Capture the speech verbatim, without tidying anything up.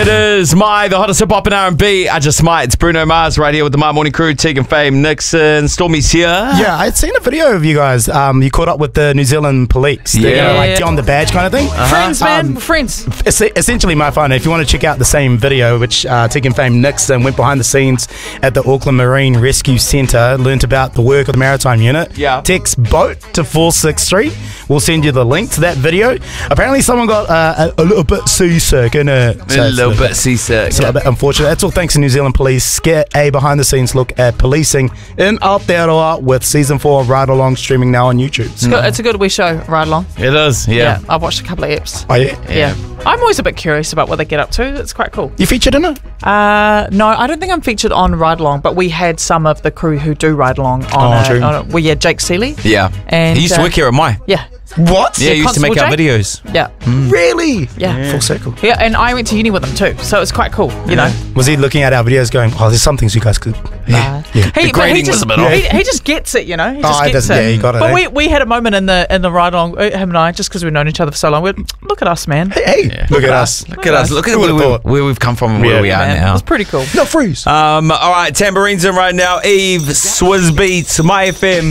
It is my, the hottest hip-hop and R and B. I just might. It's Bruno Mars right here with the My Morning Crew. Tegan Fame, Nixon, Stormy's here. Yeah, I'd seen a video of you guys. Um, you caught up with the New Zealand police. Yeah. You know, like John the Badge kind of thing. Uh-huh. Friends, man. Um, Friends. Es- essentially, my phone. If you want to check out the same video, which uh, Tegan Fame Nixon went behind the scenes at the Auckland Marine Rescue Centre, learnt about the work of the Maritime Unit. Yeah. Text BOAT to four six three. We'll send you the link to that video. Apparently, someone got uh, a, a little bit seasick in it. A little bit seasick. It's a little bit unfortunate. That's all thanks to New Zealand Police. Get a behind-the-scenes look at policing in Aotearoa with season four of Ride Along streaming now on YouTube. It's, good, it's a good wee show, Ride Along. It is, yeah. I've watched a couple of eps. Oh yeah, Yeah. I'm always a bit curious about what they get up to. It's quite cool. you featured in it. Uh, no, I don't think I'm featured on Ride Along, but we had some of the crew who do Ride Along on, Oh, a, true. on a, well, yeah, Jake Seeley. Yeah. And, he used to uh, work here at my. Yeah. What? Yeah, he used to make our Constable videos. Yeah. Really? Yeah. Full circle. Yeah, and I went to uni with him too, so it's quite cool, you know. Was he looking at our videos going, oh, there's some things you guys could... Yeah. Yeah. He, The but grading he was just, a bit off. he, he just gets it, you know. He just Oh, he gets doesn't- it. yeah, he got it, But eh? we, we had a moment in the in the ride along, uh, him and I, just because we've known each other for so long. We're, look at us, man. Hey, hey, Yeah. look at us. Look at us. Look at Who where, would've we, thought? where we've come from and where Yeah, we are Man, now. it's pretty cool. No freeze. Um, all right, tambourines in right now. Eve, Swizz Beats, My F M.